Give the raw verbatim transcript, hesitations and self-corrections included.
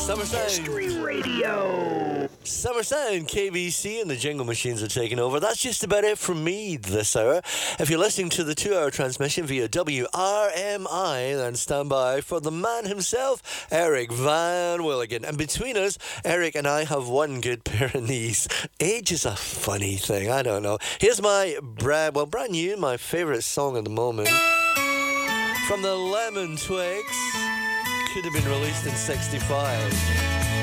Summer Sound. History Radio. Summer Sound, K B C, and the Jingle Machines are taking over. That's just about it from me this hour. If you're listening to the two-hour transmission via W R M I, then stand by for the man himself, Eric Van Willigan. And between us, Eric and I have one good pair of knees. Age is a funny thing, I don't know. Here's my, bra- well, brand new, my favourite song at the moment. From the Lemon Twigs. Could have been released in sixty-five.